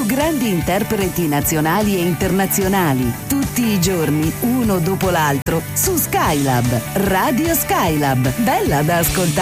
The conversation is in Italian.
grandi interpreti nazionali e internazionali, tutti i giorni, uno dopo l'altro, su Skylab, Radio Skylab. Bella da ascoltare.